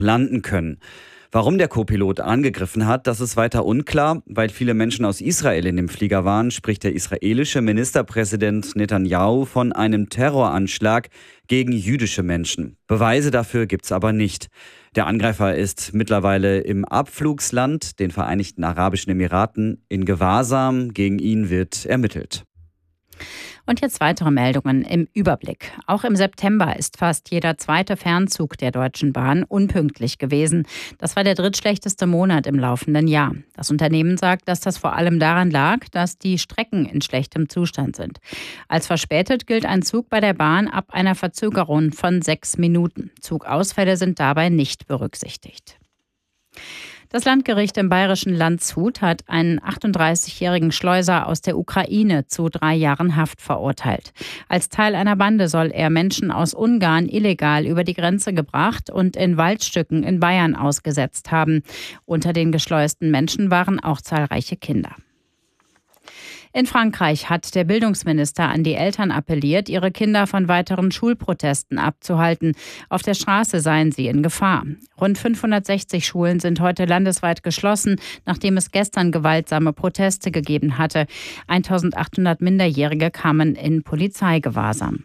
landen können. Warum der Co-Pilot angegriffen hat, das ist weiter unklar. Weil viele Menschen aus Israel in dem Flieger waren, spricht der israelische Ministerpräsident Netanyahu von einem Terroranschlag gegen jüdische Menschen. Beweise dafür gibt's aber nicht. Der Angreifer ist mittlerweile im Abflugsland, den Vereinigten Arabischen Emiraten, in Gewahrsam. Gegen ihn wird ermittelt. Und jetzt weitere Meldungen im Überblick. Auch im September ist fast jeder zweite Fernzug der Deutschen Bahn unpünktlich gewesen. Das war der drittschlechteste Monat im laufenden Jahr. Das Unternehmen sagt, dass das vor allem daran lag, dass die Strecken in schlechtem Zustand sind. Als verspätet gilt ein Zug bei der Bahn ab einer Verzögerung von 6 Minuten. Zugausfälle sind dabei nicht berücksichtigt. Das Landgericht im bayerischen Landshut hat einen 38-jährigen Schleuser aus der Ukraine zu 3 Jahren Haft verurteilt. Als Teil einer Bande soll er Menschen aus Ungarn illegal über die Grenze gebracht und in Waldstücken in Bayern ausgesetzt haben. Unter den geschleusten Menschen waren auch zahlreiche Kinder. In Frankreich hat der Bildungsminister an die Eltern appelliert, ihre Kinder von weiteren Schulprotesten abzuhalten. Auf der Straße seien sie in Gefahr. Rund 560 Schulen sind heute landesweit geschlossen, nachdem es gestern gewaltsame Proteste gegeben hatte. 1800 Minderjährige kamen in Polizeigewahrsam.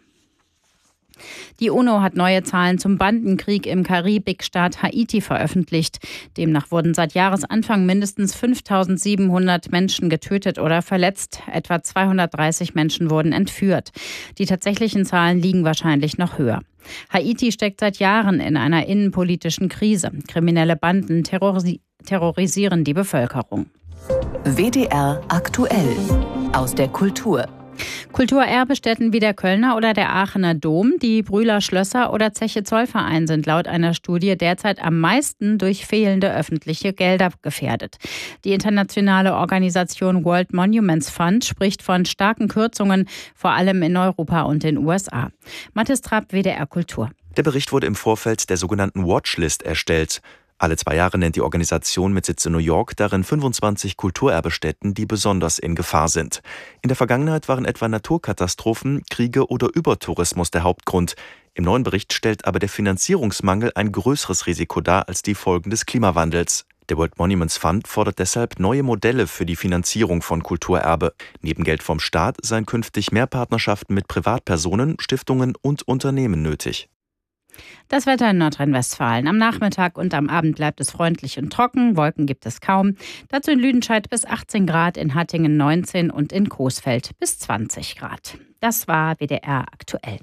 Die UNO hat neue Zahlen zum Bandenkrieg im Karibikstaat Haiti veröffentlicht. Demnach wurden seit Jahresanfang mindestens 5.700 Menschen getötet oder verletzt. Etwa 230 Menschen wurden entführt. Die tatsächlichen Zahlen liegen wahrscheinlich noch höher. Haiti steckt seit Jahren in einer innenpolitischen Krise. Kriminelle Banden terrorisieren die Bevölkerung. WDR aktuell aus der Kultur. Kulturerbestätten wie der Kölner oder der Aachener Dom, die Brühler Schlösser oder Zeche Zollverein sind laut einer Studie derzeit am meisten durch fehlende öffentliche Gelder gefährdet. Die internationale Organisation World Monuments Fund spricht von starken Kürzungen, vor allem in Europa und den USA. Mathis Trapp, WDR Kultur. Der Bericht wurde im Vorfeld der sogenannten Watchlist erstellt. Alle 2 Jahre nennt die Organisation mit Sitz in New York darin 25 Kulturerbestätten, die besonders in Gefahr sind. In der Vergangenheit waren etwa Naturkatastrophen, Kriege oder Übertourismus der Hauptgrund. Im neuen Bericht stellt aber der Finanzierungsmangel ein größeres Risiko dar als die Folgen des Klimawandels. Der World Monuments Fund fordert deshalb neue Modelle für die Finanzierung von Kulturerbe. Neben Geld vom Staat seien künftig mehr Partnerschaften mit Privatpersonen, Stiftungen und Unternehmen nötig. Das Wetter in Nordrhein-Westfalen. Am Nachmittag und am Abend bleibt es freundlich und trocken. Wolken gibt es kaum. Dazu in Lüdenscheid bis 18 Grad, in Hattingen 19 und in Coesfeld bis 20 Grad. Das war WDR aktuell.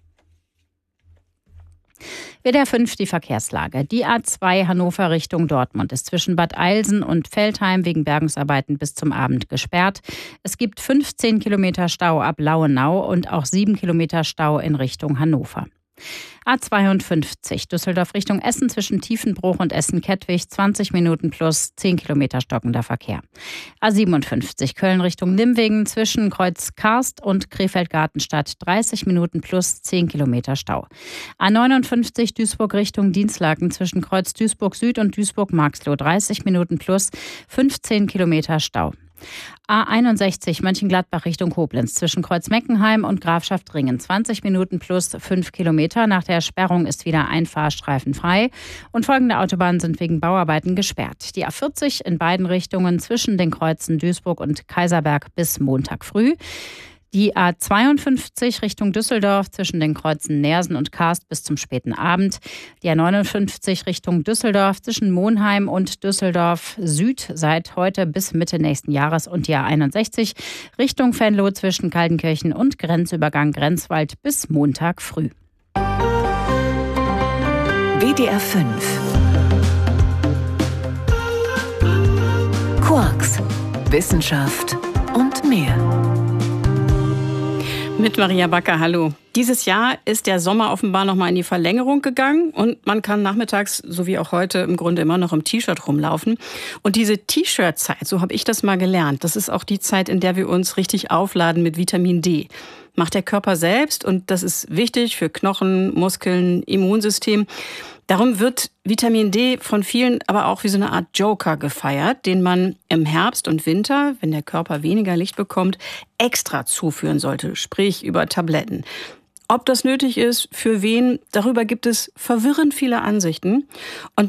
WDR 5 die Verkehrslage. Die A2 Hannover Richtung Dortmund ist zwischen Bad Eilsen und Veltheim wegen Bergungsarbeiten bis zum Abend gesperrt. Es gibt 15 Kilometer Stau ab Lauenau und auch 7 Kilometer Stau in Richtung Hannover. A52 Düsseldorf Richtung Essen zwischen Tiefenbruch und Essen-Kettwig 20 Minuten plus 10 Kilometer stockender Verkehr. A57 Köln Richtung Nimwegen zwischen Kreuz Karst und Krefeld-Gartenstadt 30 Minuten plus 10 Kilometer Stau. A59 Duisburg Richtung Dienstlaken zwischen Kreuz Duisburg Süd und Duisburg-Marxloh 30 Minuten plus 15 Kilometer Stau. A61 Mönchengladbach Richtung Koblenz zwischen Kreuz-Meckenheim und Grafschaft-Ringen 20 Minuten plus 5 Kilometer. Nach der Sperrung ist wieder ein Fahrstreifen frei und folgende Autobahnen sind wegen Bauarbeiten gesperrt. Die A40 in beiden Richtungen zwischen den Kreuzen Duisburg und Kaiserberg bis Montag früh. Die A52 Richtung Düsseldorf zwischen den Kreuzen Neersen und Karst bis zum späten Abend. Die A59 Richtung Düsseldorf zwischen Monheim und Düsseldorf Süd seit heute bis Mitte nächsten Jahres. Und die A61 Richtung Venlo zwischen Kaltenkirchen und Grenzübergang Grenzwald bis Montag früh. WDR 5 Quarks, Wissenschaft und mehr. Mit Maria Backer, hallo. Dieses Jahr ist der Sommer offenbar nochmal in die Verlängerung gegangen und man kann nachmittags, so wie auch heute, im Grunde immer noch im T-Shirt rumlaufen. Und diese T-Shirt-Zeit, so habe ich das mal gelernt, das ist auch die Zeit, in der wir uns richtig aufladen mit Vitamin D. Macht der Körper selbst und das ist wichtig für Knochen, Muskeln, Immunsystem. Darum wird Vitamin D von vielen aber auch wie so eine Art Joker gefeiert, den man im Herbst und Winter, wenn der Körper weniger Licht bekommt, extra zuführen sollte, sprich über Tabletten. Ob das nötig ist, für wen, darüber gibt es verwirrend viele Ansichten. Und